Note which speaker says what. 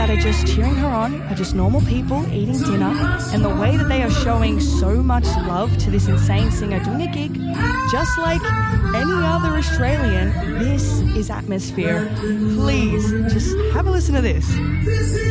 Speaker 1: that are just cheering her on are just normal people eating dinner, and the way that they are showing so much love to this insane singer doing a gig, just like any other Australian, this is atmosphere. Please, just have a listen to this.